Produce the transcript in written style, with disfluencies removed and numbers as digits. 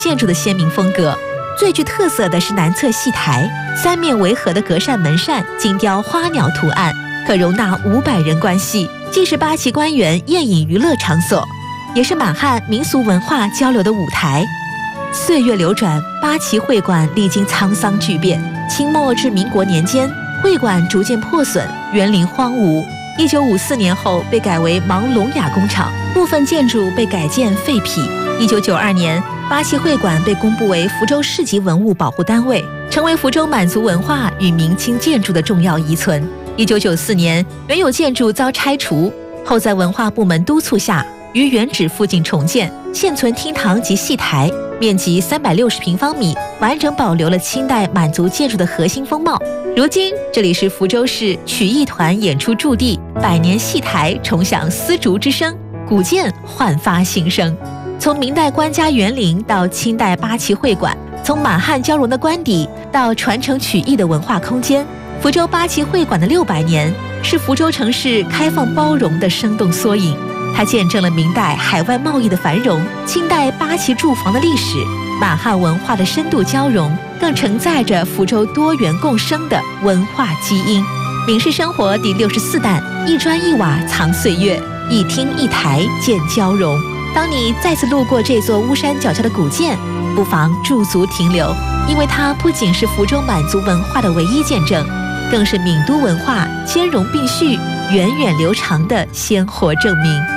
建筑的鲜明风格。最具特色的是南侧戏台，三面围合的隔扇门扇精雕花鸟图案，可容纳500人观戏，既是八旗官员宴饮娱乐场所，也是满汉民俗文化交流的舞台。岁月流转，八旗会馆历经沧桑巨变，清末至民国年间，会馆逐渐破损，园林荒芜。1954年后被改为盲聋哑工厂，部分建筑被改建废圮。1992年，八旗会馆被公布为福州市级文物保护单位，成为福州满族文化与明清建筑的重要遗存。1994年，原有建筑遭拆除后，在文化部门督促下，于原址附近重建，现存厅堂及戏台，面积360平方米，完整保留了清代满族建筑的核心风貌。如今，这里是福州市曲艺团演出驻地，100年戏台重响丝竹之声，古建焕发新生。从明代官家园林到清代八旗会馆，从满汉交融的官邸到传承曲艺的文化空间，福州八旗会馆的600年是福州城市开放包容的生动缩影。它见证了明代海外贸易的繁荣，清代八旗住房的历史，满汉文化的深度交融，更承载着福州多元共生的文化基因。闽式生活第64弹，一砖一瓦藏岁月，一厅一台见交融。当你再次路过这座巫山脚下的古建，不妨驻足停留，因为它不仅是福州满族文化的唯一见证，更是闽都文化兼容并蓄、源远流长的鲜活证明。